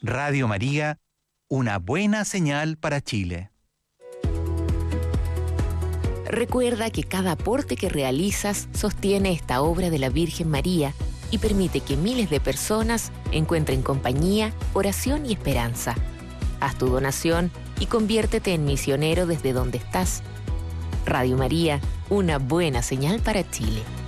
Radio María, una buena señal para Chile. Recuerda que cada aporte que realizas sostiene esta obra de la Virgen María y permite que miles de personas encuentren compañía, oración y esperanza. Haz tu donación y conviértete en misionero desde donde estás. Radio María, una buena señal para Chile.